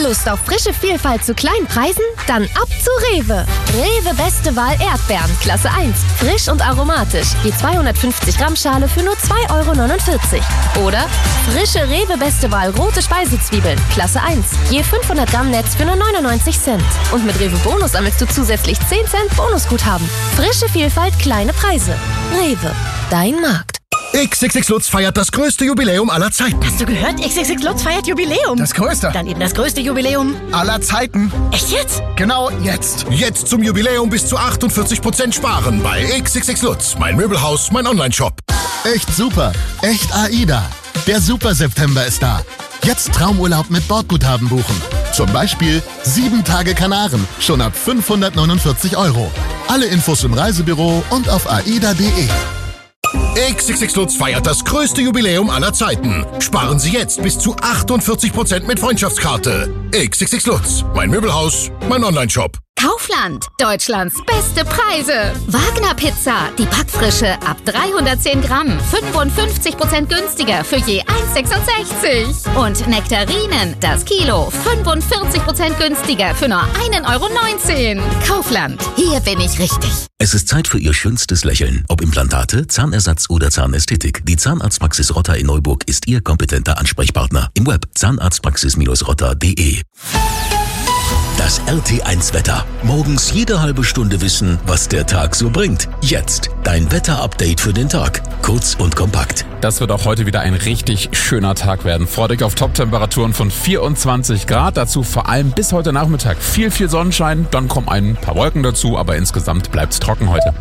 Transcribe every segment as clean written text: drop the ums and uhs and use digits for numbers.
Lust auf frische Vielfalt zu kleinen Preisen? Dann ab zu Rewe. Rewe Beste Wahl Erdbeeren, Klasse 1. Frisch und aromatisch. Die 250 Gramm Schale für nur 2,49 €. Oder frische Rewe Beste Wahl rote Speisezwiebeln, Klasse 1. Je 500 Gramm Netz für nur 99 Cent. Und mit Rewe Bonus sammelst du zusätzlich 10 Cent Bonusguthaben. Frische Vielfalt, kleine Preise. Rewe, dein Markt. XXX Lutz feiert das größte Jubiläum aller Zeiten. Hast du gehört? XXX Lutz feiert Jubiläum. Das größte? Dann eben das größte Jubiläum aller Zeiten. Echt jetzt? Genau jetzt. Jetzt zum Jubiläum bis zu 48% sparen bei XXX Lutz. Mein Möbelhaus, mein Onlineshop. Echt super. Echt AIDA. Der Super September ist da. Jetzt Traumurlaub mit Bordguthaben buchen. Zum Beispiel 7 Tage Kanaren, schon ab 549 €. Alle Infos im Reisebüro und auf aida.de. XXX Lutz feiert das größte Jubiläum aller Zeiten. Sparen Sie jetzt bis zu 48% mit Freundschaftskarte. XXX Lutz, mein Möbelhaus, mein Onlineshop. Kaufland, Deutschlands beste Preise. Wagner Pizza, die Backfrische ab 310 Gramm, 55% günstiger für je 1,66 €. Und Nektarinen, das Kilo, 45% günstiger für nur 1,19 €. Kaufland, hier bin ich richtig. Es ist Zeit für Ihr schönstes Lächeln. Ob Implantate, Zahnersatz oder Zahnästhetik. Die Zahnarztpraxis Rotter in Neuburg ist Ihr kompetenter Ansprechpartner. Im Web zahnarztpraxis-rotter.de. Das RT1-Wetter. Morgens jede halbe Stunde wissen, was der Tag so bringt. Jetzt dein Wetter-Update für den Tag. Kurz und kompakt. Das wird auch heute wieder ein richtig schöner Tag werden. Freut euch auf Top-Temperaturen von 24 Grad. Dazu vor allem bis heute Nachmittag viel Sonnenschein. Dann kommen ein paar Wolken dazu, aber insgesamt bleibt's trocken heute.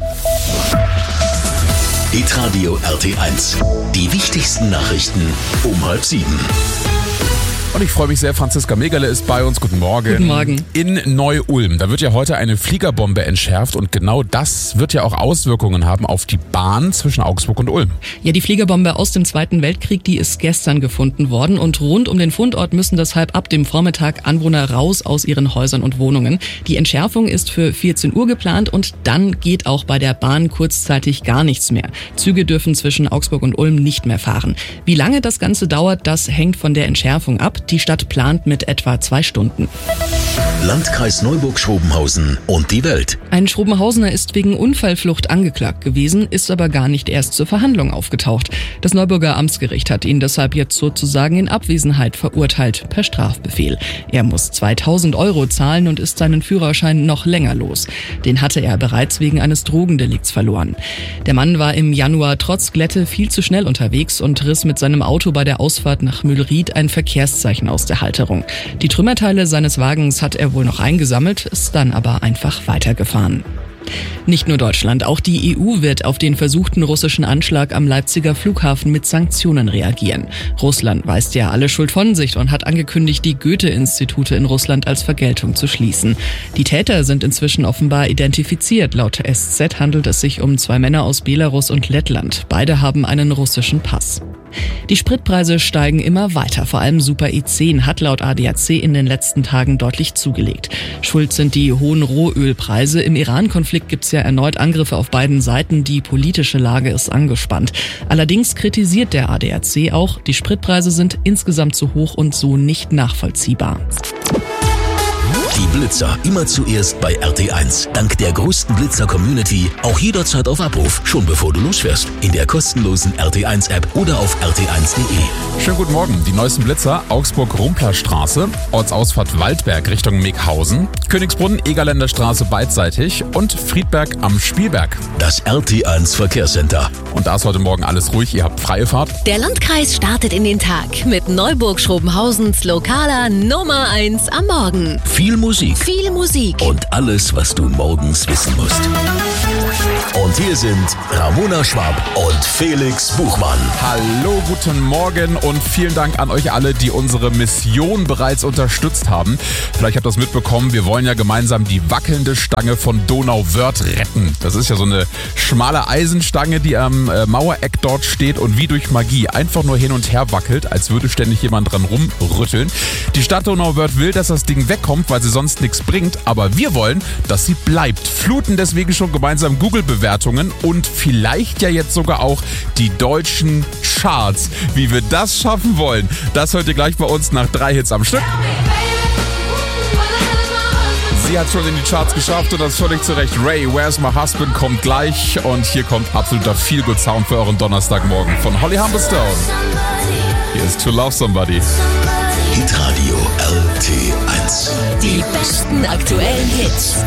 Hitradio RT1. Die wichtigsten Nachrichten um 6:30. Und ich freue mich sehr, Franziska Megerle ist bei uns. Guten Morgen. Guten Morgen. In Neu-Ulm, da wird ja heute eine Fliegerbombe entschärft und genau das wird ja auch Auswirkungen haben auf die Bahn zwischen Augsburg und Ulm. Ja, die Fliegerbombe aus dem Zweiten Weltkrieg, die ist gestern gefunden worden und rund um den Fundort müssen deshalb ab dem Vormittag Anwohner raus aus ihren Häusern und Wohnungen. Die Entschärfung ist für 14 Uhr geplant und dann geht auch bei der Bahn kurzzeitig gar nichts mehr. Züge dürfen zwischen Augsburg und Ulm nicht mehr fahren. Wie lange das Ganze dauert, das hängt von der Entschärfung ab. Die Stadt plant mit etwa 2 Stunden. Landkreis Neuburg-Schrobenhausen und die Welt. Ein Schrobenhausener ist wegen Unfallflucht angeklagt gewesen, ist aber gar nicht erst zur Verhandlung aufgetaucht. Das Neuburger Amtsgericht hat ihn deshalb jetzt sozusagen in Abwesenheit verurteilt, per Strafbefehl. Er muss 2.000 € zahlen und ist seinen Führerschein noch länger los. Den hatte er bereits wegen eines Drogendelikts verloren. Der Mann war im Januar trotz Glätte viel zu schnell unterwegs und riss mit seinem Auto bei der Ausfahrt nach Mühlried ein Verkehrszeichen aus der Halterung. Die Trümmerteile seines Wagens hat er wohl noch eingesammelt, ist dann aber einfach weitergefahren. Nicht nur Deutschland, auch die EU wird auf den versuchten russischen Anschlag am Leipziger Flughafen mit Sanktionen reagieren. Russland weist ja alle Schuld von sich und hat angekündigt, die Goethe-Institute in Russland als Vergeltung zu schließen. Die Täter sind inzwischen offenbar identifiziert. Laut SZ handelt es sich um 2 Männer aus Belarus und Lettland. Beide haben einen russischen Pass. Die Spritpreise steigen immer weiter. Vor allem Super E10 hat laut ADAC in den letzten Tagen deutlich zugelegt. Schuld sind die hohen Rohölpreise. Im Iran-Konflikt gibt es ja erneut Angriffe auf beiden Seiten. Die politische Lage ist angespannt. Allerdings kritisiert der ADAC auch, die Spritpreise sind insgesamt zu hoch und so nicht nachvollziehbar. Die Blitzer immer zuerst bei RT1. Dank der größten Blitzer-Community auch jederzeit auf Abruf, schon bevor du losfährst. In der kostenlosen RT1-App oder auf rt1.de. Schönen guten Morgen. Die neuesten Blitzer: Augsburg-Rumpler-Straße, Ortsausfahrt Waldberg Richtung Meghausen, Königsbrunn, Egerländer Straße beidseitig und Friedberg am Spielberg. Das RT1 Verkehrscenter. Und da ist heute Morgen alles ruhig, ihr habt freie Fahrt. Der Landkreis startet in den Tag mit Neuburg-Schrobenhausens lokaler Nummer 1 am Morgen. Viel Musik. Viel Musik. Und alles, was du morgens wissen musst. Und hier sind Ramona Schwab und Felix Buchmann. Hallo, guten Morgen und vielen Dank an euch alle, die unsere Mission bereits unterstützt haben. Vielleicht habt ihr das mitbekommen, wir wollen ja gemeinsam die wackelnde Stange von Donauwörth retten. Das ist ja so eine schmale Eisenstange, die am Mauereck dort steht und wie durch Magie einfach nur hin und her wackelt, als würde ständig jemand dran rumrütteln. Die Stadt Donauwörth will, dass das Ding wegkommt, weil sie sonst nichts bringt, aber wir wollen, dass sie bleibt. Fluten deswegen schon gemeinsam Google-Bewertungen und vielleicht ja jetzt sogar auch die deutschen Charts. Wie wir das schaffen wollen, das hört ihr gleich bei uns nach 3 Hits am Stück. sie hat schon in die Charts geschafft und das völlig zu Recht. Ray, Where's My Husband kommt gleich und hier kommt absoluter Feel-Good-Sound für euren Donnerstagmorgen von Holly Humberstone. Hier ist To Love Somebody. Hitradio RT1. Die besten aktuellen Hits.